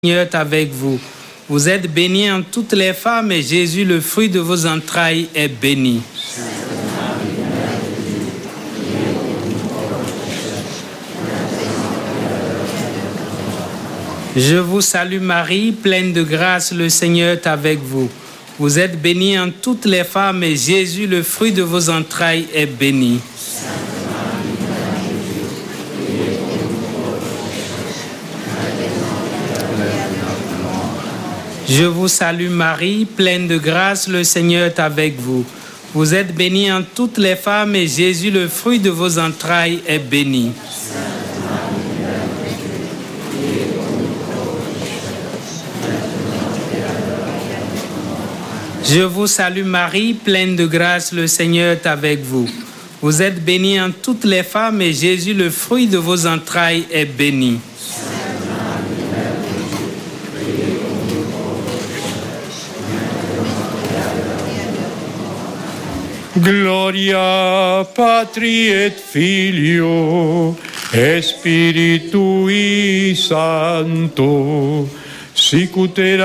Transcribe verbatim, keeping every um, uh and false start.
Seigneur est avec vous. Vous êtes bénie en toutes les femmes et Jésus, le fruit de vos entrailles, est béni. Je vous salue Marie, pleine de grâce, le Seigneur est avec vous. Vous êtes bénie en toutes les femmes et Jésus, le fruit de vos entrailles, est béni. Je vous salue Marie, pleine de grâce, le Seigneur est avec vous. Vous êtes bénie en toutes les femmes et Jésus, le fruit de vos entrailles, est béni. Je vous salue Marie, pleine de grâce, le Seigneur est avec vous. Vous êtes bénie en toutes les femmes et Jésus, le fruit de vos entrailles, est béni. Gloria Patri et Filio et Spiritui Sancto, sic ut erat